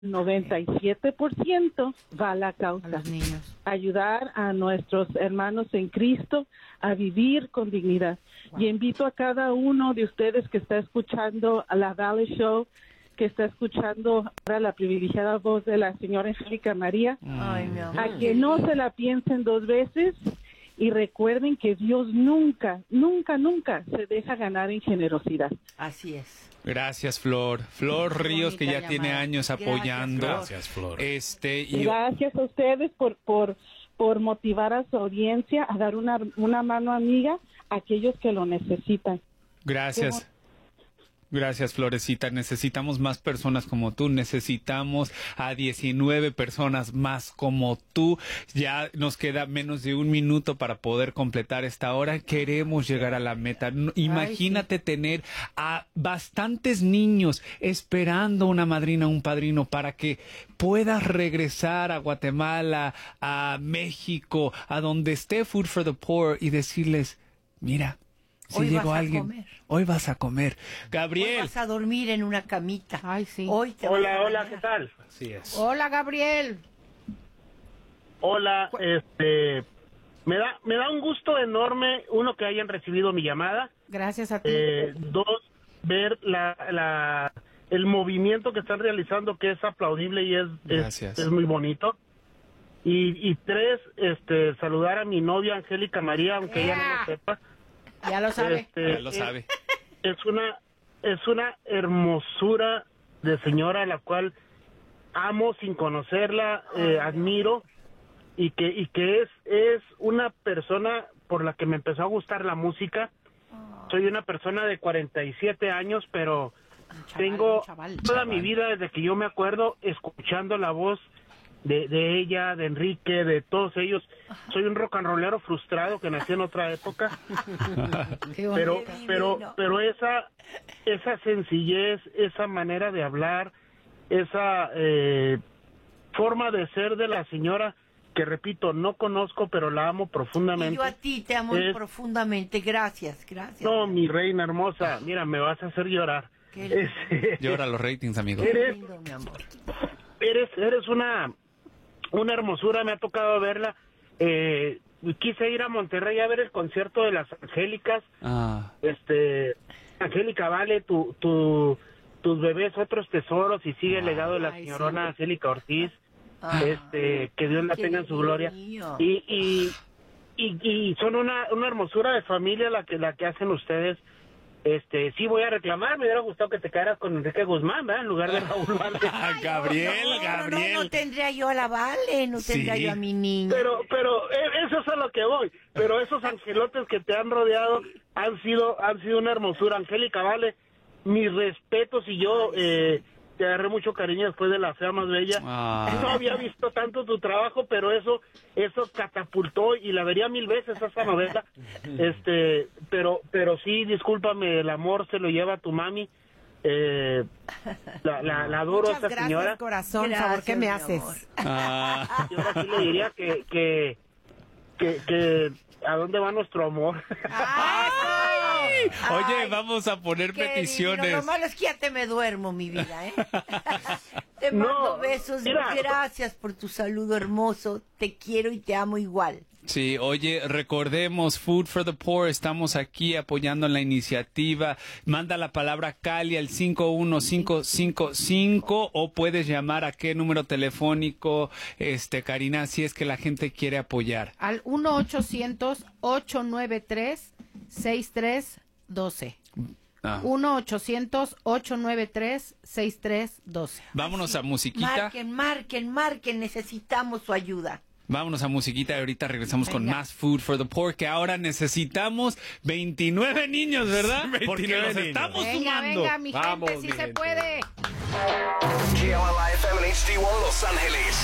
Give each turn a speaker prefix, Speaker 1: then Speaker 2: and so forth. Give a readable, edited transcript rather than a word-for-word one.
Speaker 1: 97% va a la causa.
Speaker 2: A los niños.
Speaker 1: Ayudar a nuestros hermanos en Cristo a vivir con dignidad. Wow. Y invito a cada uno de ustedes que está escuchando a la Valley Show, que está escuchando ahora la privilegiada voz de la señora Angélica María, a que no se la piensen dos veces y recuerden que Dios nunca, nunca, nunca se deja ganar en generosidad.
Speaker 3: Así es.
Speaker 4: Gracias, Flor. Flor Ríos, que ya llamada. Tiene años apoyando.
Speaker 5: Gracias, Flor.
Speaker 1: Gracias a ustedes por motivar a su audiencia a dar una mano amiga a aquellos que lo necesitan.
Speaker 4: Gracias. Gracias, Florecita. Necesitamos más personas como tú. Necesitamos a 19 personas más como tú. Ya nos queda menos de un minuto para poder completar esta hora. Queremos llegar a la meta. Imagínate tener a bastantes niños esperando una madrina, un padrino para que puedas regresar a Guatemala, a México, a donde esté Food for the Poor y decirles, mira, si
Speaker 3: hoy
Speaker 4: llegó
Speaker 3: vas
Speaker 4: alguien,
Speaker 3: a comer.
Speaker 4: Hoy vas a comer. Gabriel.
Speaker 3: Hoy vas a dormir en una camita.
Speaker 2: Ay, sí.
Speaker 3: Hoy te
Speaker 6: hola, ¿qué tal?
Speaker 4: Así es.
Speaker 2: Hola, Gabriel.
Speaker 6: Hola, me da un gusto enorme, uno, que hayan recibido mi llamada.
Speaker 2: Gracias a ti.
Speaker 6: Dos, ver el movimiento que están realizando, que es aplaudible y es muy bonito. Y tres, saludar a mi novia Angélica María, aunque ella no lo sepa.
Speaker 2: Ya lo sabe.
Speaker 4: Ya lo sabe.
Speaker 6: Es una hermosura de señora, a la cual amo sin conocerla, admiro, y que es una persona por la que me empezó a gustar la música. Soy una persona de 47 años, pero tengo toda mi vida, desde que yo me acuerdo, escuchando la voz de ella, de Enrique, de todos ellos. Soy un rock and rollero frustrado que nací en otra época. pero esa sencillez, esa manera de hablar, esa forma de ser de la señora, que repito, no conozco, pero la amo profundamente.
Speaker 3: Y yo a ti te amo profundamente. Gracias.
Speaker 6: No, mi reina hermosa, mira, me vas a hacer llorar.
Speaker 4: Llora los ratings, amigo.
Speaker 6: Eres,
Speaker 3: lindo, mi amor.
Speaker 6: Eres una hermosura, me ha tocado verla. Quise ir a Monterrey a ver el concierto de las Angélicas. Angélica Vale, tus bebés, otros tesoros, y sigue el legado de la señorona Angélica Ortiz. Que Dios la tenga en su gloria. Y son una hermosura de familia la que hacen ustedes. Sí voy a reclamar, me hubiera gustado que te quedaras con Enrique Guzmán, ¿verdad? En lugar de Raúl Vale.
Speaker 4: Gabriel.
Speaker 3: No tendría yo a la Vale, no tendría yo a mi niña.
Speaker 6: Pero eso es a lo que voy. Pero esos angelotes que te han rodeado han sido una hermosura. Angélica Vale, mis respetos, y yo te agarré mucho cariño después de La Fea Más Bella. No había visto tanto tu trabajo, pero eso catapultó, y la vería 1000 veces esa novela. Pero sí, discúlpame, el amor se lo lleva a tu mami. La adoro.
Speaker 2: Muchas
Speaker 6: esta señora.
Speaker 2: Gracias, corazón.
Speaker 3: Gracias,
Speaker 2: favor, ¿qué me
Speaker 3: amor.
Speaker 2: haces?
Speaker 6: Y ahora sí le diría que ¿a dónde va nuestro amor?
Speaker 4: Oye, vamos a poner peticiones.
Speaker 3: Divino. Lo malo es que ya te me duermo, mi vida, ¿eh? Te mando besos. Mira, gracias por tu saludo hermoso. Te quiero y te amo igual.
Speaker 4: Sí, oye, recordemos, Food for the Poor, estamos aquí apoyando la iniciativa. Manda la palabra Cali al 51555, o puedes llamar a qué número telefónico, Karina, si es que la gente quiere apoyar.
Speaker 2: Al 1-800-893-6312. 1-800-893-6312.
Speaker 4: Vámonos a musiquita.
Speaker 3: Marquen, necesitamos su ayuda.
Speaker 4: Vámonos a musiquita y ahorita regresamos con más Food for the Poor, que ahora necesitamos 29 niños, ¿verdad?
Speaker 5: 29
Speaker 4: porque los
Speaker 5: niños.
Speaker 4: estamos sumando.
Speaker 2: Venga, mi
Speaker 5: Vamos,
Speaker 2: gente, sí
Speaker 5: mi
Speaker 2: se
Speaker 5: gente.
Speaker 2: puede.
Speaker 7: KLIFM en HD1 Los Ángeles.